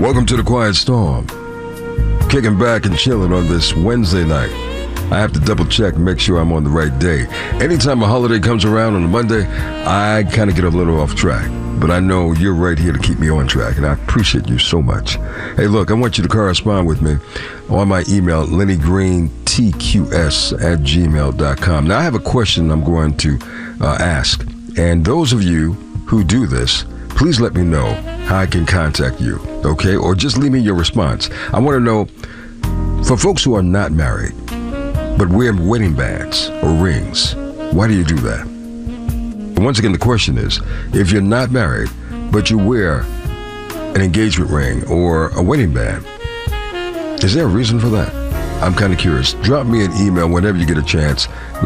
Welcome to the Quiet Storm. Kicking back and chilling on this Wednesday night. I have to double check and make sure I'm on the right day. Anytime a holiday comes around on a Monday, I kind of get a little off track. But I know you're right here to keep me on track, and I appreciate you so much. Hey, look, I want you to correspond with me on my email, LennyGreenTQS@gmail.com. Now, I have a question I'm going to ask. And those of you who do this, please let me know how I can contact you, okay? Or just leave me your response. I want to know, for folks who are not married, but wear wedding bands or rings, why do you do that? Once again, the question is, if you're not married, but you wear an engagement ring or a wedding band, is there a reason for that? I'm kind of curious. Drop me an email whenever you get a chance,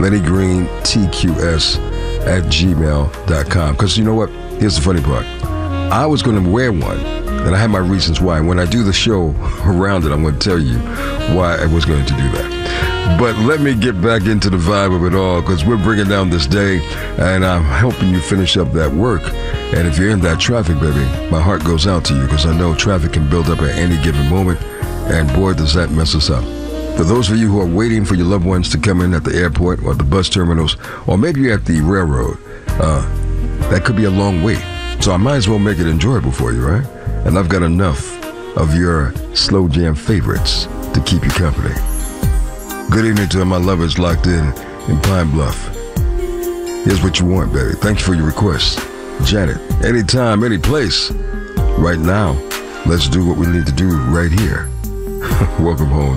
LennyGreenTQS@gmail.com. Because you know what? Here's the funny part. I was going to wear one, and I have my reasons why. When I do the show around it, I'm going to tell you why I was going to do that. But let me get back into the vibe of it all, because we're bringing down this day, and I'm helping you finish up that work. And if you're in that traffic, baby, my heart goes out to you, because I know traffic can build up at any given moment, and boy, does that mess us up. For those of you who are waiting for your loved ones to come in at the airport or the bus terminals, or maybe you're at the railroad, that could be a long wait. So I might as well make it enjoyable for you, right? And I've got enough of your slow jam favorites to keep you company. Good evening to my lovers locked in Pine Bluff. Here's what you want, baby. Thank you for your request. Janet, anytime, any place. Right now, let's do what we need to do right here. Welcome home.